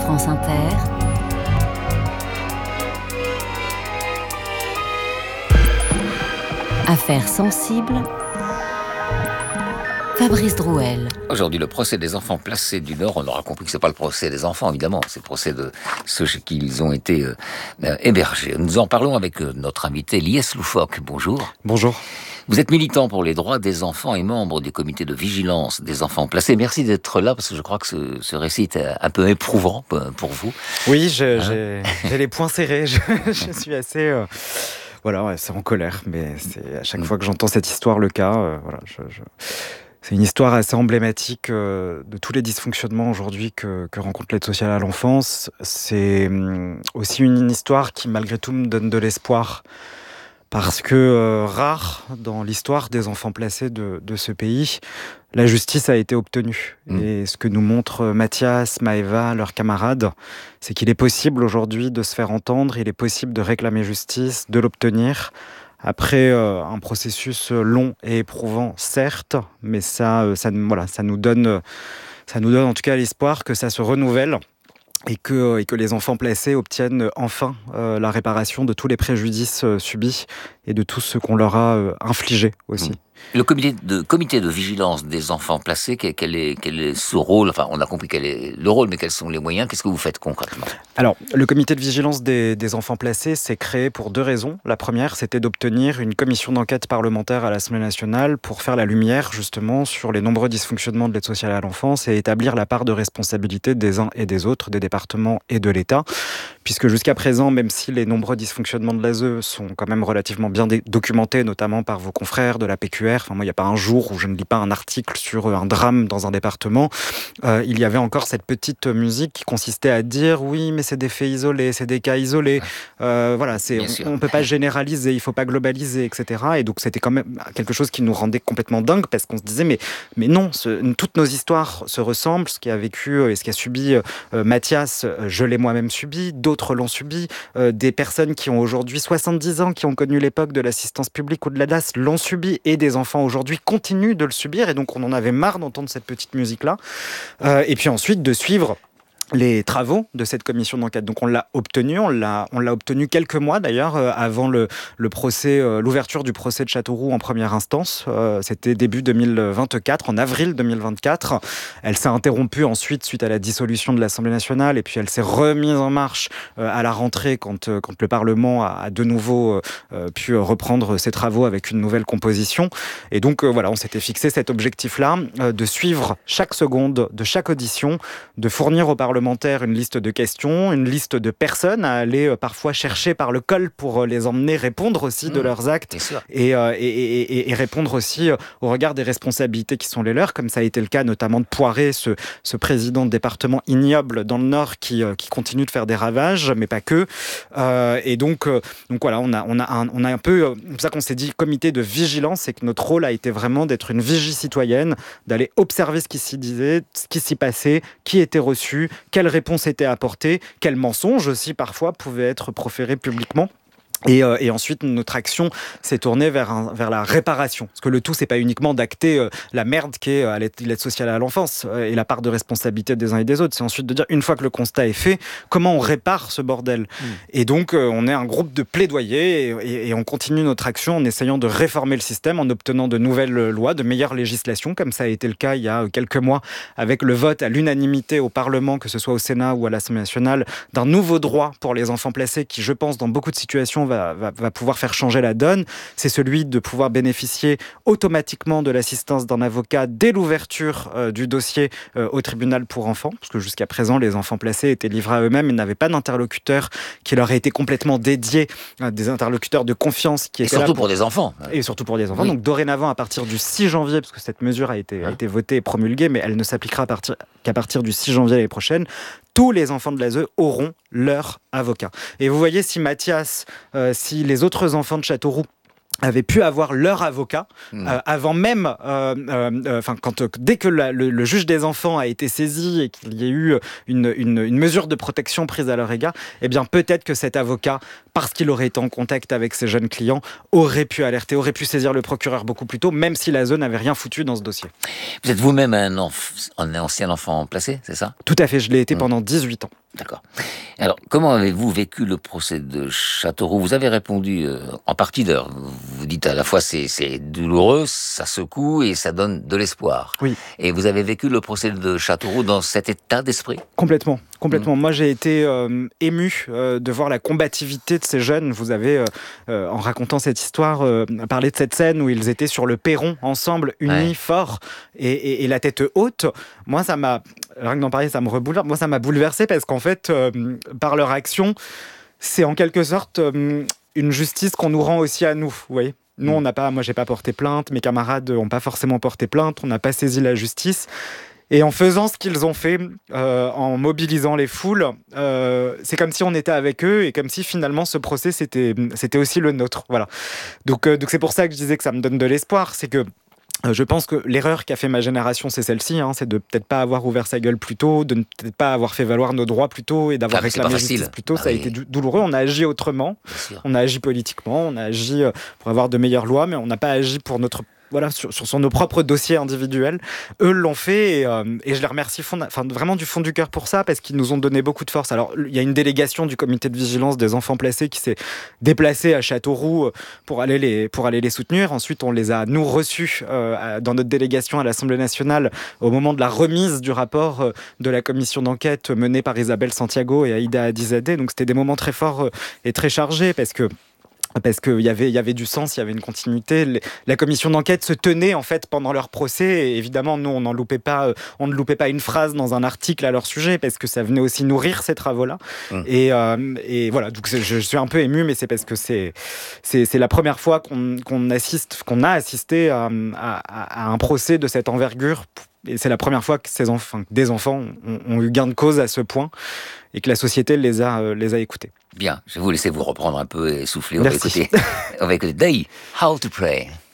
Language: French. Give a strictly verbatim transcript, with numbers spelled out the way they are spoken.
France Inter. Affaires sensibles. Fabrice Drouel. Aujourd'hui, le procès des enfants placés du Nord. On aura compris que c'est pas le procès des enfants, évidemment. C'est le procès de ceux chez qui ils ont été euh, hébergés. Nous en parlons avec euh, notre invité, Lies Loufoque. Bonjour. Bonjour. Vous êtes militant pour les droits des enfants et membre du comité de vigilance des enfants placés. Merci d'être là, parce que je crois que ce, ce récit est un peu éprouvant pour vous. Oui, je, hein j'ai, j'ai les poings serrés. Je, je suis assez... Euh... Voilà, ouais, c'est en colère, mais c'est à chaque fois que j'entends cette histoire le cas. Euh, voilà, je, je... C'est une histoire assez emblématique euh, de tous les dysfonctionnements aujourd'hui que, que rencontre l'aide sociale à l'enfance. C'est euh, aussi une histoire qui, malgré tout, me donne de l'espoir. Parce que euh, rare dans l'histoire des enfants placés de, de ce pays, la justice a été obtenue. Mmh. Et ce que nous montrent Mathias, Maëva, leurs camarades, c'est qu'il est possible aujourd'hui de se faire entendre, il est possible de réclamer justice, de l'obtenir. Après euh, un processus long et éprouvant, certes, mais ça, euh, ça, voilà, ça nous donne, ça nous donne en tout cas l'espoir que ça se renouvelle. Et que, et que les enfants placés obtiennent enfin euh, la réparation de tous les préjudices euh, subis et de tout ce qu'on leur a euh, infligé aussi. Le comité de, comité de vigilance des enfants placés, quel, quel, est, quel est ce rôle? Enfin, on a compris quel est le rôle, mais quels sont les moyens? Qu'est-ce que vous faites concrètement? Alors, le comité de vigilance des, des enfants placés s'est créé pour deux raisons. La première, c'était d'obtenir une commission d'enquête parlementaire à l'Assemblée nationale pour faire la lumière, justement, sur les nombreux dysfonctionnements de l'aide sociale à l'enfance et établir la part de responsabilité des uns et des autres, des départements et de l'État. Puisque jusqu'à présent, même si les nombreux dysfonctionnements de l'A S E sont quand même relativement bien documentés, notamment par vos confrères de la P Q R, enfin moi il n'y a pas un jour où je ne lis pas un article sur un drame dans un département, euh, il y avait encore cette petite musique qui consistait à dire oui mais c'est des faits isolés, c'est des cas isolés, euh, voilà, c'est, on ne peut pas généraliser, il ne faut pas globaliser, et cetera. Et donc c'était quand même quelque chose qui nous rendait complètement dingue parce qu'on se disait mais, mais non, ce, toutes nos histoires se ressemblent, ce qu'a vécu et ce qu'a subi euh, Mathias, je l'ai moi-même subi, d'autres l'ont subi, euh, des personnes qui ont aujourd'hui soixante-dix ans, qui ont connu l'époque de l'assistance publique ou de l'A D A S l'ont subi et des enfants aujourd'hui continuent de le subir et donc on en avait marre d'entendre cette petite musique-là. Euh, et puis ensuite de suivre les travaux de cette commission d'enquête. Donc on l'a obtenu, on l'a, on l'a obtenu quelques mois d'ailleurs euh, avant le, le procès, euh, l'ouverture du procès de Châteauroux en première instance. Euh, c'était début deux mille vingt-quatre, en avril deux mille vingt-quatre. Elle s'est interrompue ensuite suite à la dissolution de l'Assemblée nationale et puis elle s'est remise en marche euh, à la rentrée quand, euh, quand le Parlement a, a de nouveau euh, pu reprendre ses travaux avec une nouvelle composition. Et donc euh, voilà, on s'était fixé cet objectif-là euh, de suivre chaque seconde de chaque audition, de fournir au Parlement une liste de questions, une liste de personnes à aller euh, parfois chercher par le col pour euh, les emmener répondre aussi mmh, de leurs actes et, euh, et, et, et répondre aussi euh, au regard des responsabilités qui sont les leurs, comme ça a été le cas notamment de Poiré, ce, ce président de département ignoble dans le Nord qui, euh, qui continue de faire des ravages, mais pas que. Euh, et donc, euh, donc voilà, on a, on a, un, on a un peu, euh, c'est pour ça qu'on s'est dit comité de vigilance, c'est que notre rôle a été vraiment d'être une vigie citoyenne, d'aller observer ce qui s'y disait, ce qui s'y passait, qui était reçu, quelles réponses étaient apportées, quels mensonges aussi parfois pouvaient être proférés publiquement. Et, euh, et ensuite, notre action s'est tournée vers, un, vers la réparation. Parce que le tout, c'est pas uniquement d'acter euh, la merde qu'est euh, l'aide, l'aide sociale à l'enfance euh, et la part de responsabilité des uns et des autres. C'est ensuite de dire, une fois que le constat est fait, comment on répare ce bordel. Mmh. Et donc, euh, on est un groupe de plaidoyer et, et, et on continue notre action en essayant de réformer le système, en obtenant de nouvelles lois, de meilleures législations, comme ça a été le cas il y a quelques mois, avec le vote à l'unanimité au Parlement, que ce soit au Sénat ou à l'Assemblée nationale, d'un nouveau droit pour les enfants placés qui, je pense, dans beaucoup de situations, Va, va, va pouvoir faire changer la donne. C'est celui de pouvoir bénéficier automatiquement de l'assistance d'un avocat dès l'ouverture euh, du dossier euh, au tribunal pour enfants, parce que jusqu'à présent, les enfants placés étaient livrés à eux-mêmes et n'avaient pas d'interlocuteur qui leur ait été complètement dédié, euh, des interlocuteurs de confiance qui et étaient surtout là pour... pour des enfants. Et surtout pour des enfants. Oui. Donc dorénavant, à partir du six janvier, parce que cette mesure a été, a été votée et promulguée, mais elle ne s'appliquera à partir, qu'à partir du six janvier l'année prochaine, tous les enfants de l'A S E auront leur avocat. Et vous voyez, si Mathias, euh, si les autres enfants de Châteauroux avaient pu avoir leur avocat mmh. euh, avant même, euh, euh, enfin quand dès que la, le, le juge des enfants a été saisi et qu'il y a eu une, une, une mesure de protection prise à leur égard, eh bien peut-être que cet avocat, parce qu'il aurait été en contact avec ses jeunes clients, aurait pu alerter, aurait pu saisir le procureur beaucoup plus tôt, même si l'A S E n'avait rien foutu dans ce dossier. Vous êtes vous-même un, enf- un ancien enfant placé, c'est ça ? Tout à fait, je l'ai été mmh. pendant dix-huit ans. D'accord. Alors, comment avez-vous vécu le procès de Châteauroux? Vous avez répondu euh, en partie d'heure. Vous dites à la fois c'est, c'est douloureux, ça secoue et ça donne de l'espoir. Oui. Et vous avez vécu le procès de Châteauroux dans cet état d'esprit? Complètement. Complètement. Mmh. Moi, j'ai été euh, ému euh, de voir la combativité de ces jeunes. Vous avez, euh, euh, en racontant cette histoire, euh, parlé de cette scène où ils étaient sur le perron, ensemble, unis, ouais. forts, et, et, et la tête haute. Moi, ça m'a... Rien que d'en parler, ça me rebouleverse. Moi, ça m'a bouleversé parce qu'en fait, euh, par leur action, c'est en quelque sorte euh, une justice qu'on nous rend aussi à nous, vous voyez. Nous, on n'a pas... Moi, j'ai pas porté plainte. Mes camarades n'ont pas forcément porté plainte. On n'a pas saisi la justice. Et en faisant ce qu'ils ont fait, euh, en mobilisant les foules, euh, c'est comme si on était avec eux et comme si finalement ce procès, c'était, c'était aussi le nôtre. Voilà. Donc, euh, donc c'est pour ça que je disais que ça me donne de l'espoir. C'est que euh, je pense que l'erreur qu'a fait ma génération, c'est celle-ci. Hein, c'est de peut-être pas avoir ouvert sa gueule plus tôt, de ne peut-être pas avoir fait valoir nos droits plus tôt et d'avoir ah, réclamé justice plus tôt. Ah, ça a oui. été douloureux. On a agi autrement. On a agi politiquement. On a agi pour avoir de meilleures lois, mais on n'a pas agi pour notre... Voilà, sur, sur nos propres dossiers individuels. Eux l'ont fait et, euh, et je les remercie fond, enfin, vraiment du fond du cœur pour ça parce qu'ils nous ont donné beaucoup de force. Alors, il y a une délégation du comité de vigilance des enfants placés qui s'est déplacée à Châteauroux pour aller les, pour aller les soutenir. Ensuite, on les a, nous, reçus euh, dans notre délégation à l'Assemblée nationale au moment de la remise du rapport euh, de la commission d'enquête menée par Isabelle Santiago et Aïda Hadizadeh. Donc, c'était des moments très forts euh, et très chargés parce que Parce qu'il y avait, il y avait du sens, il y avait une continuité. La commission d'enquête se tenait en fait pendant leur procès. Et évidemment, nous, on n'en loupait pas, on ne loupait pas une phrase dans un article à leur sujet parce que ça venait aussi nourrir ces travaux-là. Mmh. Et, euh, et voilà, donc je, je suis un peu ému, mais c'est parce que c'est, c'est, c'est la première fois qu'on, qu'on assiste, qu'on a assisté à, à, à un procès de cette envergure. Et c'est la première fois que ces enfants, des enfants ont, ont eu gain de cause à ce point et que la société les a, euh, les a écoutés. Bien, je vais vous laisser vous reprendre un peu et souffler. On va écouter, on va écouter Day, How to Pray.